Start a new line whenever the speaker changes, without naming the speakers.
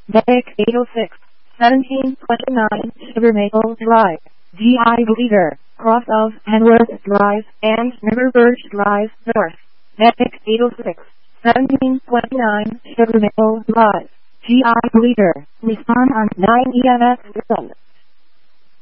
Medic 806, 1729, Sugar Maple Drive, GI Bleeder, cross of Henworth Drive and River Birch Drive North. Medic 806, 1729, Sugar Maple Drive, GI Bleeder, respond on 9 EMS 1.